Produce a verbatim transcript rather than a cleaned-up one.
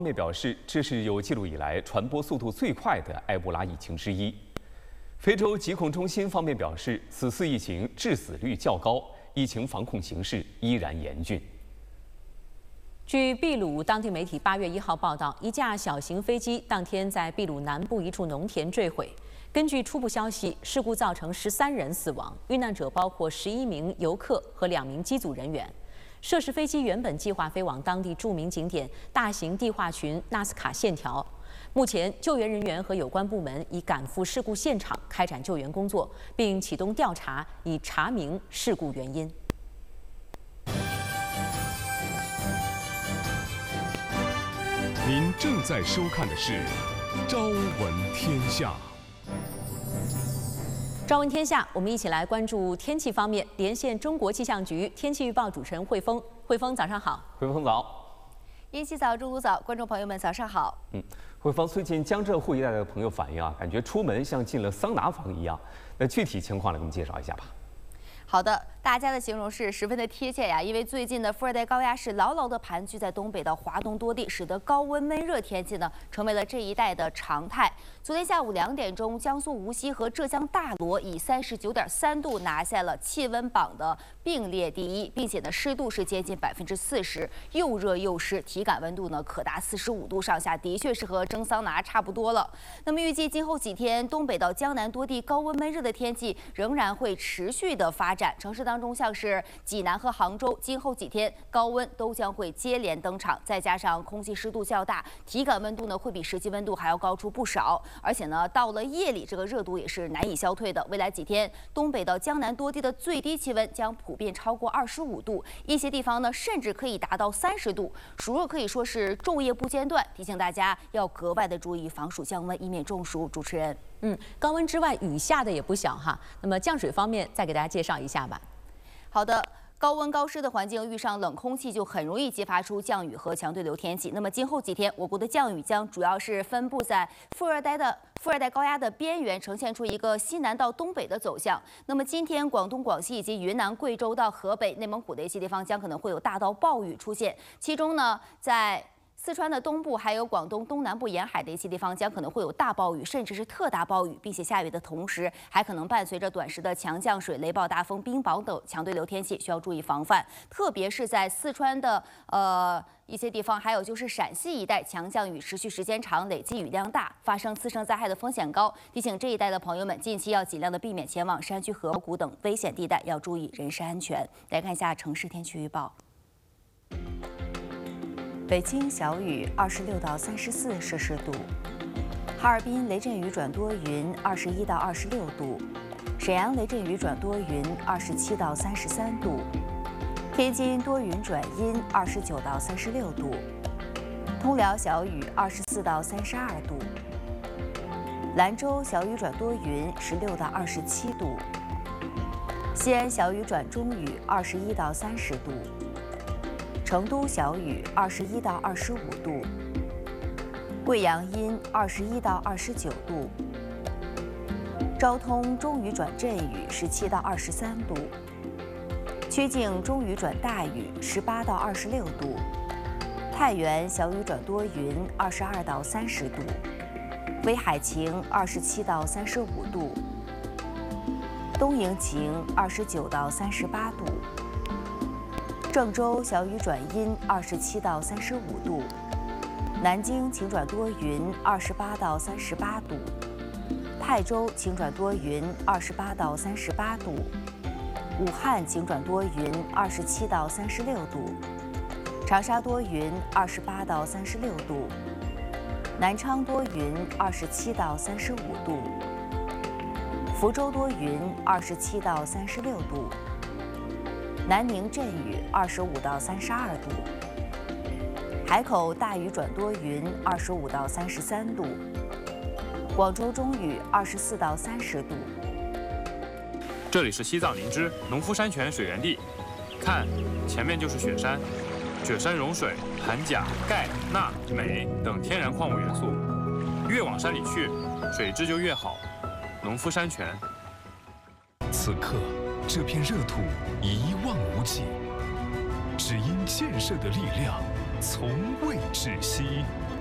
面表示，这是有记录以来传播速度最快的埃博拉疫情之一。非洲疾控中心方面表示，此次疫情致死率较高，疫情防控形势依然严峻。 据秘鲁当地媒体八月一号报道，一架小型飞机当天在秘鲁南部一处农田坠毁。根据初步消息，事故造成十三人死亡，遇难者包括十一名游客和两名机组人员。 涉事飞机原本计划飞往当地著名景点大型地化群纳斯卡线条。目前，救援人员和有关部门已赶赴事故现场开展救援工作，并启动调查，以查明事故原因。 您正在收看的是《朝闻天下》。 朝闻天下，我们一起来关注天气方面。连线中国气象局天气预报主持人汇丰，汇丰早上好。 汇丰早。 英熙早，中午早，观众朋友们早上好。 嗯，汇丰，最近江浙沪一带的朋友反映啊，感觉出门像进了桑拿房一样。那具体情况来给我们介绍一下吧。 好的，大家的形容是十分的贴切呀，因为最近的副热带高压势牢牢地盘踞在东北到华东多地，使得高温闷热天气呢成为了这一带的常态。昨天下午两点钟，江苏无锡和浙江大罗以三十九点三度拿下了气温榜的并列第一，并且呢湿度是接近百分之四十，又热又湿，体感温度呢可达四十五度上下，的确是和蒸桑拿差不多了。那么预计今后几天，东北到江南多地高温闷热的天气仍然会持续的发展。 城市当中，像是济南和杭州，今后几天高温都将会接连登场，再加上空气湿度较大，体感温度呢会比实际温度还要高出不少。而且呢，到了夜里，这个热度也是难以消退的。未来几天，东北到江南多地的最低气温将普遍超过二十五度，一些地方呢甚至可以达到三十度，暑热可以说是昼夜不间断。提醒大家要格外的注意防暑降温，以免中暑。主持人。 嗯，高温之外，雨下的也不小哈。那么降水方面，再给大家介绍一下吧。 好的。 高温高湿的环境遇上冷空气，就很容易激发出降雨和强对流天气。那么今后几天，我国的降雨将主要是分布在副热带的副热带高压的边缘，呈现出一个西南到东北的走向。那么今天，广东、广西以及云南、贵州到河北、内蒙古的一些地方将可能会有大到暴雨出现，其中呢，在 四川的东部还有广东东南部沿海的一些地方将可能会有大暴雨，甚至是特大暴雨，并且下雨的同时还可能伴随着短时的强降水、雷暴大风、冰雹等强对流天气，需要注意防范。特别是在四川的呃一些地方，还有就是陕西一带，强降雨持续时间长，累计雨量大，发生次生灾害的风险高。提醒这一带的朋友们，近期要尽量的避免前往山区、河谷等危险地带，要注意人身安全。来看一下城市天气预报。 北京小雨，二十六到三十四摄氏度；哈尔滨雷阵雨转多云，二十一到二十六度；沈阳雷阵雨转多云，二十七到三十三度；天津多云转阴，二十九到三十六度；通辽小雨，二十四到三十二度；兰州小雨转多云，十六到二十七度；西安小雨转中雨，二十一到三十度。 成都小雨，二十一到二十五度；贵阳阴，二十一到二十九度；昭通中雨转阵雨，十七到二十三度；曲靖中雨转大雨，十八到二十六度；太原小雨转多云，二十二到三十度；威海晴，二十七到三十五度；东营晴，二十九到三十八度。 郑州小雨转阴，二十七到三十五度；南京晴转多云，二十八到三十八度；泰州晴转多云，二十八到三十八度；武汉晴转多云，二十七到三十六度；长沙多云，二十八到三十六度；南昌多云，二十七到三十五度；福州多云，二十七到三十六度。 南宁阵雨，二十五到三十二度；海口大雨转多云，二十五到三十三度；广州中雨，二十四到三十度。 这里是西藏林芝农夫山泉水源地，看，前面就是雪山，雪山融水含钾、钙、钠、镁等天然矿物元素，越往山里去，水质就越好。农夫山泉。 此刻。 这片热土一望无际，只因建设的力量从未止息。